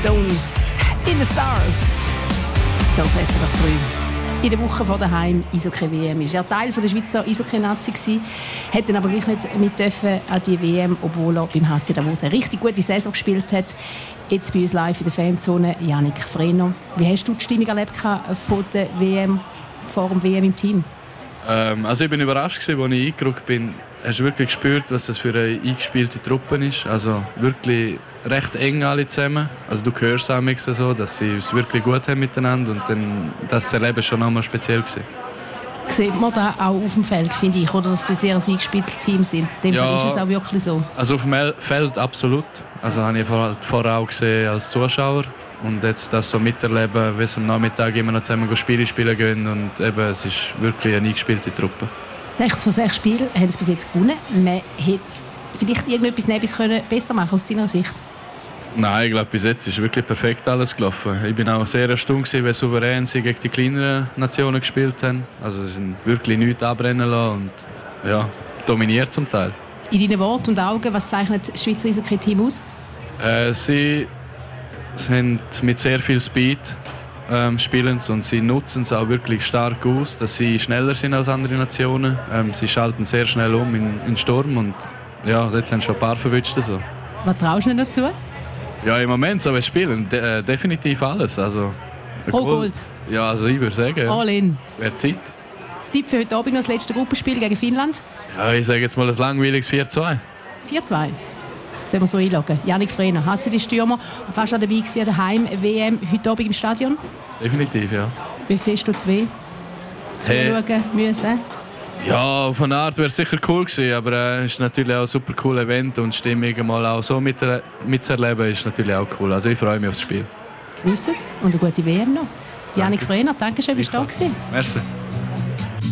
Stones in the Stars. Hier auf SRF 3. In der Woche vor daheim Eishockey-WM war er Teil der Schweizer Eishockey-Nazi, hat dann aber gleich nicht mit dürfen an die WM, obwohl er beim HC Davos eine richtig gute Saison gespielt hat. Jetzt bei uns live in der Fanzone Yannick Frehner. Wie hast du die Stimmung erlebt von der WM, vor dem WM im Team? Also ich bin überrascht, als ich eingerückt bin. Hast du wirklich gespürt, was das für eine eingespielte Truppe ist? Also wirklich recht eng alle zusammen. Also du hörst auch so, dass sie es wirklich gut haben miteinander und dann das Erleben schon nochmal speziell gewesen. Sieht man da auch auf dem Feld, finde ich, oder dass sie sehr ein eingespieltes Team sind? In dem Fall ist es auch wirklich so. Also auf dem Feld absolut. Also habe ich vorher auch gesehen als Zuschauer. Und jetzt das so miterleben, wie sie am Nachmittag immer noch zusammen Spiele spielen gehen. Und eben, es ist wirklich eine eingespielte Truppe. 6 von 6 Spielen haben sie bis jetzt gewonnen. Man hätte vielleicht irgendetwas besser machen aus deiner Sicht? Nein, ich glaube, bis jetzt ist wirklich perfekt alles gelaufen. Ich bin auch sehr erstaunt, wie souverän sie gegen die kleineren Nationen gespielt haben. Also sie sind wirklich nichts abbrennen lassen und ja, dominiert zum Teil. In deinen Worten und Augen, was zeichnet das Schweizer Eishockey-Team aus? Sie sind mit sehr viel Speed spielen und sie nutzen es auch wirklich stark aus, dass sie schneller sind als andere Nationen. Sie schalten sehr schnell um in Sturm und ja, jetzt haben schon ein paar verwünscht. So. Was traust du ihnen dazu? Ja, im Moment so spielen definitiv alles. Also, Pro Gold? Ja, also ich würde sagen, all in. Wäre Zeit. Tipp für heute Abend noch das letzte Gruppenspiel gegen Finnland? Ja, ich sage jetzt mal ein langweiliges 4-2. 4-2? Das wir so einloggen. Yannick Frehner, HCD Stürmer. Und warst du dabei gewesen an der Heim-WM heute Abend im Stadion? Definitiv, ja. Wie fest du zwei zuschauen müssen? Ja, auf eine Art wäre es sicher cool gewesen, aber es ist natürlich auch ein super cooles Event und die Stimmung mal auch so mitzuerleben ist natürlich auch cool. Also ich freue mich aufs Spiel. Genieß es und eine gute WM noch. Yannick Frehner, danke schön, bist du da gewesen. Merci.